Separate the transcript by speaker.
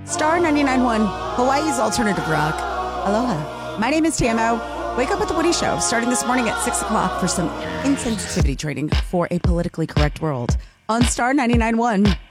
Speaker 1: Star 99.1, Hawaii's alternative rock. Aloha. My name is Tamo. Wake up with the Woody Show, starting this morning at 6 o'clock for some insensitivity training for a politically correct world on Star 99.1.